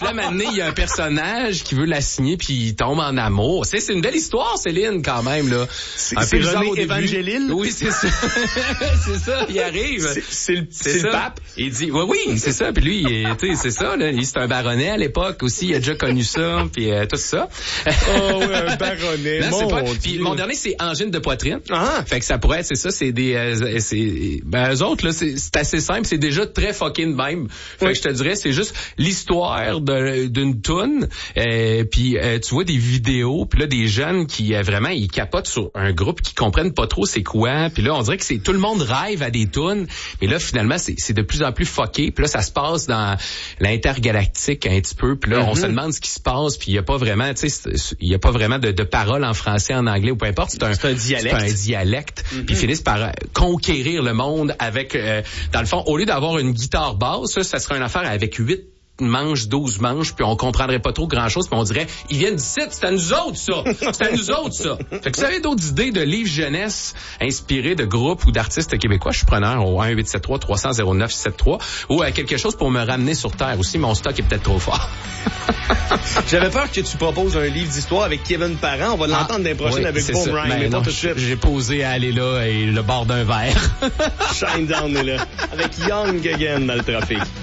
là, à un moment donné, il y a un personnage qui veut la signer, puis il tombe en amour. C'est une belle histoire, Céline, quand même, là. C'est René Évangélil? Oui, c'est ça. C'est ça, il arrive. C'est le pape? Il dit, oui, c'est ça. Puis lui, c'est ça, là. C'est un baronnet à l'époque aussi. Il a déjà connu ça, puis tout ça. Oh, oui, un baronnet. Puis mon dernier, c'est angine de poitrine. Ah. Fait que ça pourrait être, c'est ça, c'est des, eux autres, là, c'est assez simple. C'est déjà très fucking même. Fait que je te dirais, c'est juste l'histoire d'une toune. Puis tu vois des vidéos, puis là, des jeunes qui, vraiment, ils capotent sur un groupe qui comprennent pas trop c'est quoi. Puis là, on dirait que c'est tout le monde rêve à des tounes. Mais là, finalement, c'est de plus en plus fucké. Puis là, ça se passe dans l'intergalactique un petit peu. Puis là, on se demande ce qui se passe. Puis il y a pas vraiment, tu sais, il y a pas vraiment de paroles en français, en anglais ou peu importe. C'est un dialecte. Puis ils finissent par conquérir le monde avec, dans le fond, au lieu d'avoir une guitare basse, ça serait une affaire avec 8 manches, 12 manches, puis on comprendrait pas trop grand-chose, puis on dirait, ils viennent d'ici, c'est à nous autres, ça! C'est à nous autres, ça! Fait que si vous avez d'autres idées de livres jeunesse inspirés de groupes ou d'artistes québécois, je suis preneur au 1-873-300-0973 ou quelque chose pour me ramener sur Terre aussi. Mon stock est peut-être trop fort. J'avais peur que tu proposes un livre d'histoire avec Kevin Parent. On va l'entendre dans les prochaines avec Paul Ryan. Mais non, tout de suite. J'ai posé à aller là et le bord d'un verre. Shine Down est là. Avec Young Again dans le trafic.